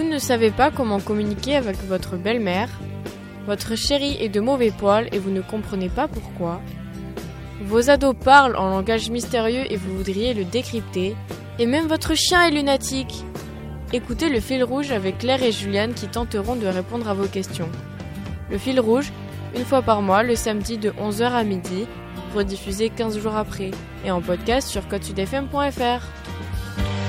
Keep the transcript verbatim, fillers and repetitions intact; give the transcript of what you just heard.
ne savez pas comment communiquer avec votre belle-mère, votre chéri est de mauvais poil et vous ne comprenez pas pourquoi, vos ados parlent en langage mystérieux et vous voudriez le décrypter, et même votre chien est lunatique. Écoutez le fil rouge avec Claire et Juliane qui tenteront de répondre à vos questions. Le fil rouge, une fois par mois, le samedi de onze heures à midi, rediffusé quinze jours après, et en podcast sur code sud f m point f r.